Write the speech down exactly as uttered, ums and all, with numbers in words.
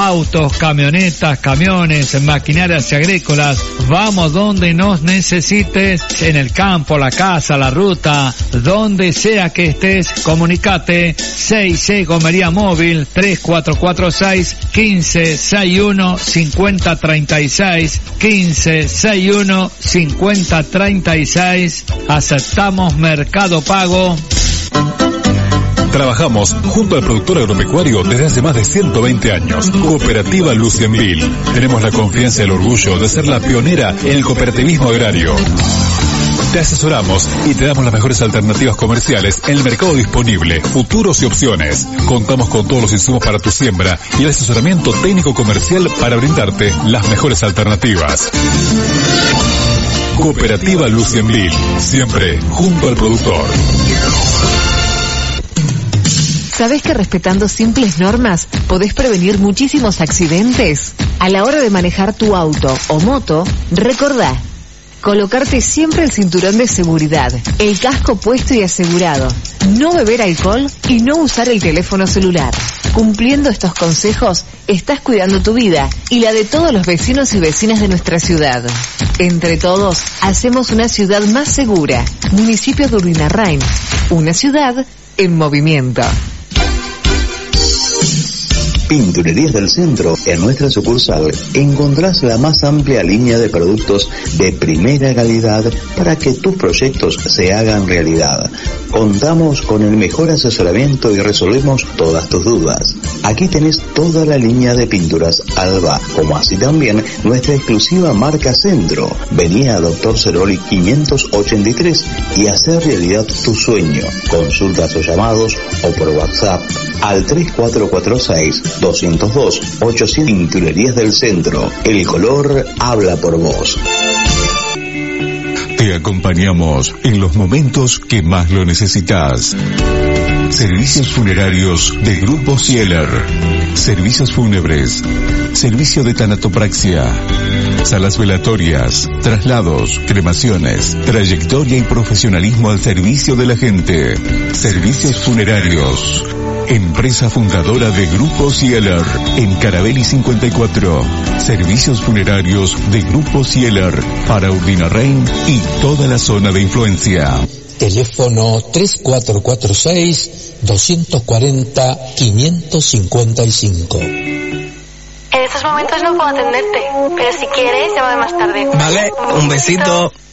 autos, camionetas, camiones, maquinarias y agrícolas. Vamos donde nos necesites, en el campo, la casa, la ruta, donde sea que estés, comunicate. seis seis Gomería Móvil, tres cuatro cuatro seis, uno cinco seis uno, cinco cero tres seis, uno cinco seis uno, cinco cero tres seis. Aceptamos Mercado Pago. Trabajamos junto al productor agropecuario desde hace más de ciento veinte años. Cooperativa Lucienville. Tenemos la confianza y el orgullo de ser la pionera en el cooperativismo agrario. Te asesoramos y te damos las mejores alternativas comerciales en el mercado disponible, futuros y opciones. Contamos con todos los insumos para tu siembra y el asesoramiento técnico comercial para brindarte las mejores alternativas. Cooperativa Lucienville, siempre junto al productor. ¿Sabés que respetando simples normas podés prevenir muchísimos accidentes? A la hora de manejar tu auto o moto, recordá colocarte siempre el cinturón de seguridad, el casco puesto y asegurado, no beber alcohol y no usar el teléfono celular. Cumpliendo estos consejos, estás cuidando tu vida y la de todos los vecinos y vecinas de nuestra ciudad. Entre todos, hacemos una ciudad más segura. Municipio de Urdinarrain, una ciudad en movimiento. Pinturerías del Centro. En nuestra sucursal encontrás la más amplia línea de productos de primera calidad para que tus proyectos se hagan realidad. Contamos con el mejor asesoramiento y resolvemos todas tus dudas. Aquí tenés toda la línea de pinturas Alba, como así también nuestra exclusiva marca Centro. Vení a Doctor Ceroli quinientos ochenta y tres y hacer realidad tu sueño. Consultas o llamados o por WhatsApp al tres cuatro cuatro seis, dos cero dos, ochocientos. Pinturerías del Centro. El color habla por vos. Te acompañamos en los momentos que más lo necesitas. Servicios funerarios de Grupo Sieler. Servicios fúnebres. Servicio de tanatopraxia. Salas velatorias. Traslados. Cremaciones. Trayectoria y profesionalismo al servicio de la gente. Servicios funerarios. Empresa fundadora de Grupo Sieler, en Carabelli cincuenta y cuatro. Servicios funerarios de Grupo Sieler para Urdinarrain y toda la zona de influencia. Teléfono tres cuatro cuatro seis, dos cuatro cero, cinco cinco cinco. En estos momentos no puedo atenderte, pero si quieres, llámame más tarde. Vale, un besito.